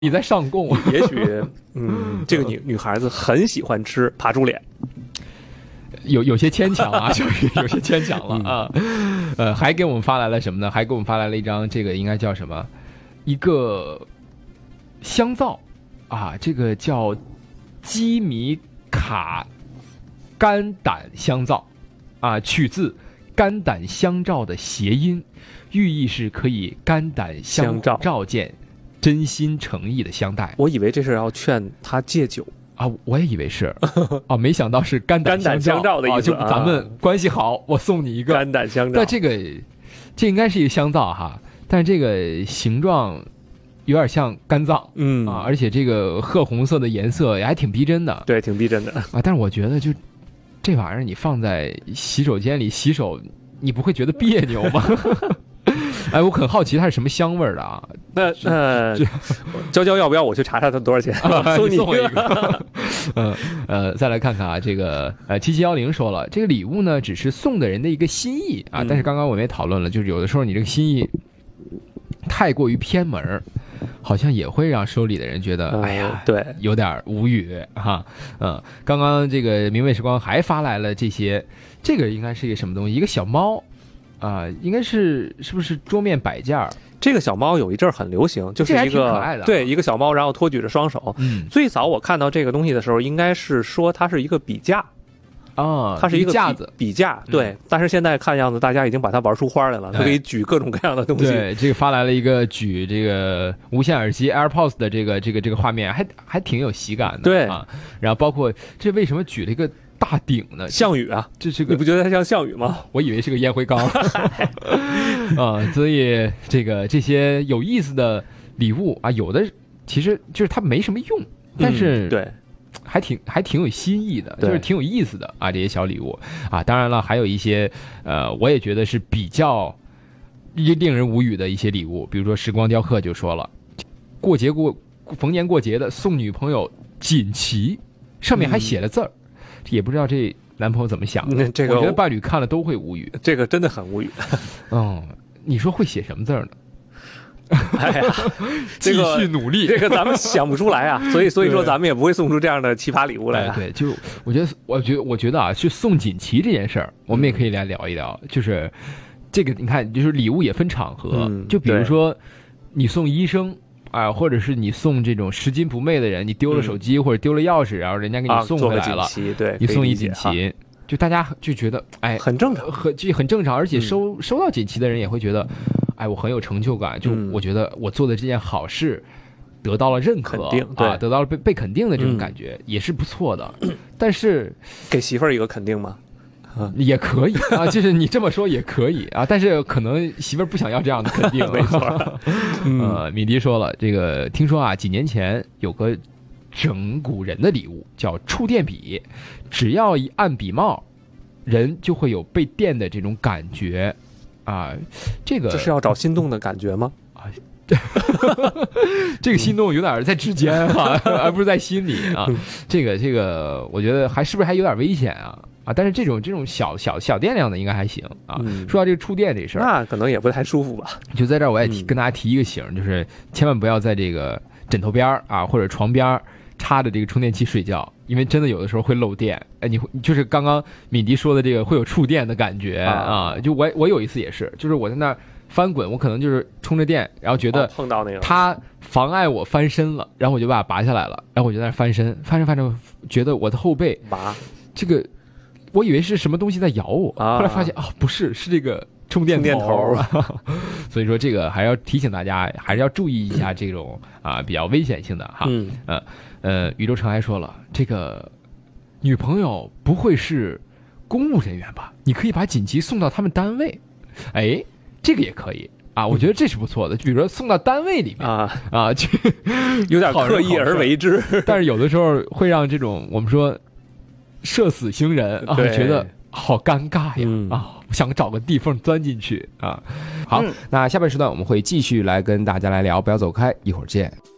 你在上供。 也许这个女孩子很喜欢吃爬猪脸， 有些牵强啊，有些牵强了啊。还给我们发来了什么呢？还给我们发来了一张，这个应该叫什么？一个香皂啊，这个叫基米卡肝胆香皂啊，取自肝胆相照的谐音，寓意是可以肝胆相照见，真心诚意的相待。 我以为这是要劝他戒酒啊，我也以为是啊，没想到是肝胆相照的意思， 就咱们关系好，我送你一个肝胆相照。 但这应该是一个香皂哈，但是这个形状有点像肝脏，而且这个褐红色的颜色也还挺逼真的， 对，挺逼真的啊。但是我觉得就这玩意儿，你放在洗手间里洗手，你不会觉得别扭吗？哎，我很好奇它是什么香味的啊？ 那娇娇要不要我去查查它多少钱？ 送我一个。再来看看啊，这个7710说了，这个礼物呢只是送的人的一个心意啊，但是刚刚我们也讨论了，就是有的时候你这个心意太过于偏门，好像也会让收礼的人觉得哎呀， 对， 有点无语哈。刚刚这个明媚时光还发来了这些，这个应该是一个什么东西？一个小猫。应该是不是桌面摆件？ 这个小猫有一阵很流行，就是一个对一个小猫，然后托举着双手。最早我看到这个东西的时候，应该是说它是一个笔架啊， 它是一个架子笔架。对，但是现在看样子大家已经把它玩出花来了，它可以举各种各样的东西。 对，这个发来了一个举这个无线耳机 AirPods 的这个画面，还挺有喜感的。 对啊，然后包括这为什么举了一个大鼎呢？ 项羽啊， 这是个， 你不觉得它像项羽吗？ 我以为是个烟灰缸所以这些有意思的礼物啊，有的其实就是它没什么用，但是对， 还挺有新意的，就是挺有意思的啊，这些小礼物啊。当然了，还有一些我也觉得是比较令人无语的一些礼物，比如说时光雕刻就说了，逢年过节的送女朋友锦旗，上面还写了字儿。也不知道这男朋友怎么想的， 这个我觉得伴侣看了都会无语， 这个真的很无语。 你说会写什么字呢？ 哎呀， 继续努力， 这个咱们想不出来啊，所以说咱们也不会送出这样的奇葩礼物来。 对，就我觉得啊，去送锦旗这件事儿，我们也可以来聊一聊。就是这个，你看，就是礼物也分场合，就比如说你送医生。或者是你送这种拾金不昧的人，你丢了手机或者丢了钥匙，然后人家给你送回来了， 对， 你送一锦旗，就大家就觉得很正常， 很正常，而且收到锦旗的人也会觉得，我很有成就感，就我觉得我做的这件好事得到了认可， 肯定对， 得到了被肯定的这种感觉，也是不错的。但是给媳妇儿一个肯定吗？ 也可以啊，就是你这么说也可以啊，但是可能媳妇儿不想要这样的肯定。 没错。 米迪说了，这个听说啊，几年前有个整蛊人的礼物叫触电笔，只要一按笔帽，人就会有被电的这种感觉啊。这是要找心动的感觉吗？ 这个心动有点在指尖哈，而不是在心里啊。这个，我觉得是不是还有点危险啊？但是这种小电量的应该还行啊。说到这个触电这事儿， 那可能也不太舒服吧。就在这儿，我也跟大家提一个醒，就是千万不要在这个枕头边啊或者床边插着这个充电器睡觉，因为真的有的时候会漏电。你就是刚刚敏迪说的这个会有触电的感觉啊。就我有一次也是，就是我在那儿翻滚，我可能就是充着电，然后觉得碰到那个它妨碍我翻身了，然后我就把它拔下来了，然后我就在那翻身，翻着，觉得我的后背这个。我以为是什么东西在咬我，后来发现不是，是这个充电头。所以说这个还要提醒大家，还是要注意一下这种比较危险性的哈。宇宙尘埃说了，这个女朋友不会是公务人员吧？你可以把锦旗送到他们单位，这个也可以啊，我觉得这是不错的。就比如说送到单位里面就有点刻意而为之， 但是有的时候会让这种我们说。社死星人觉得好尴尬呀我想找个地缝钻进去啊。好，那下半时段我们会继续来跟大家来聊，不要走开，一会儿见。